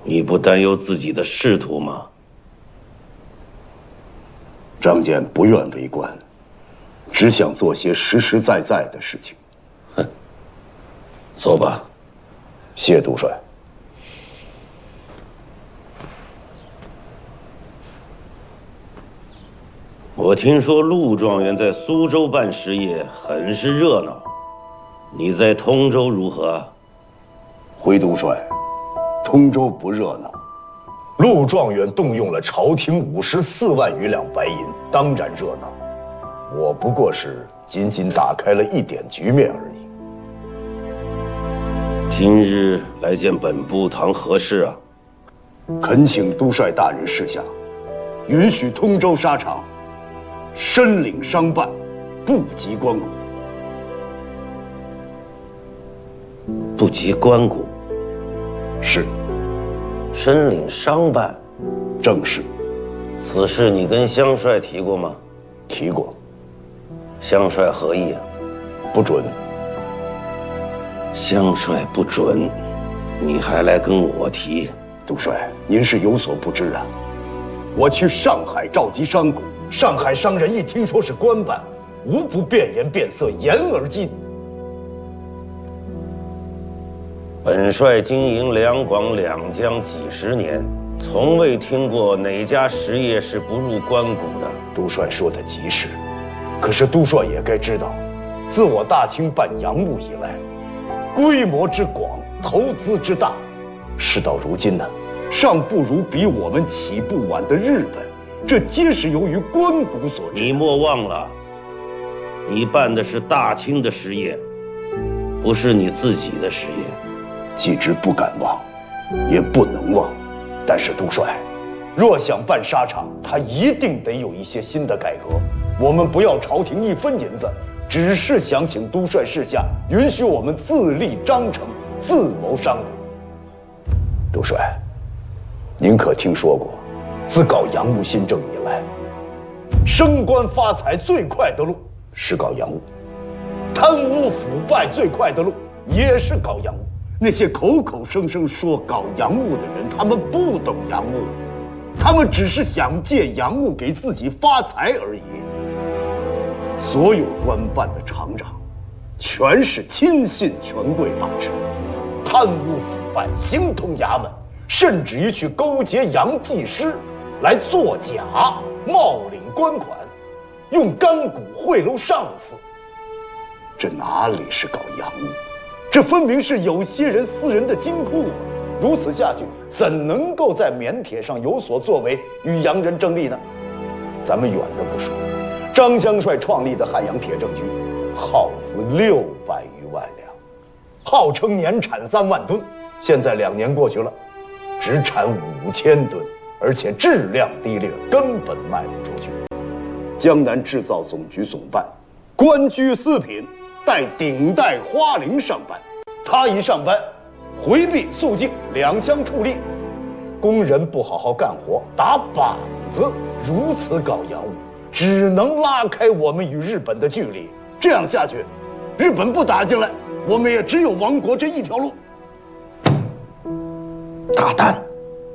你不担忧自己的仕途吗？ 张坚不愿为官，只想做些实实在在的事情。 哼，走吧。 谢督帅。 我听说陆状元在苏州办事业很是热闹，你在通州如何？ 回督帅，通州不热闹。陆状元动用了朝廷54万余两白银，当然热闹。我不过是仅仅打开了一点局面而已。 今日来见本部堂何事啊？ 恳请督帅大人示下，允许通州沙场申领商办，不及关谷。 不及关谷。 是。 申领商办。 正是。 此事你跟乡帅提过吗？ 提过。 乡帅何意啊？ 不准。 乡帅不准，你还来跟我提？ 督帅，您是有所不知啊。我去上海召集商贾，上海商人一听说是官办，无不变颜变色，言而尽。 本帅经营两广两江几十年，从未听过哪家实业是不入关谷的。 督帅说的极是，可是督帅也该知道，自我大清办洋务以来，规模之广，投资之大，事到如今呢，尚不如比我们起步晚的日本，这皆是由于关谷所致。 你莫忘了，你办的是大清的实业，不是你自己的实业。 既知不敢忘，也不能忘。但是督帅，若想办沙场，他一定得有一些新的改革。我们不要朝廷一分银子，只是想请督帅示下，允许我们自立章程，自谋商贾。督帅，您可听说过，自搞洋务新政以来，升官发财最快的路是搞洋务，贪污腐败最快的路也是搞洋务。那些口口声声说搞洋务的人，他们不懂洋务，他们只是想借洋务给自己发财而已。所有官办的厂长，全是亲信权贵把持，贪污腐败形同衙门，甚至于去勾结洋技师来作假，冒领官款，用干股贿赂上司。这哪里是搞洋务？这分明是有些人私人的金库啊！如此下去，怎能够在缅铁上有所作为，与洋人争利呢？咱们远的不说，张乡帅创立的汉阳铁政局，耗资600余万两，号称年产3万吨，现在2年过去了，只产5000吨，而且质量低劣，根本卖不出去。江南制造总局总办官居4品，带顶戴花翎上班。他一上班，回避肃静2相处立，工人不好好干活，打膀子，如此搞洋务，只能拉开我们与日本的距离。这样下去，日本不打进来，我们也只有亡国这一条路。 大胆！